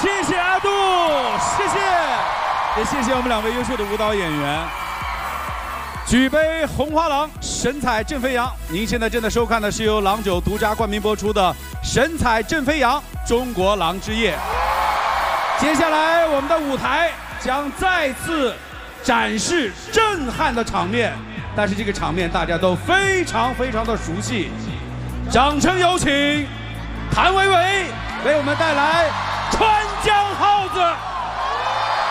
谢谢阿杜，谢谢，也谢谢我们2位优秀的舞蹈演员。举杯红花郎，神采振飞扬。您现在正在收看的是由郎酒独家冠名播出的《神采振飞扬：中国狼之夜》。接下来，我们的舞台将再次展示震撼的场面，但是这个场面大家都非常的熟悉。掌声有请谭维维为我们带来《川江号子》。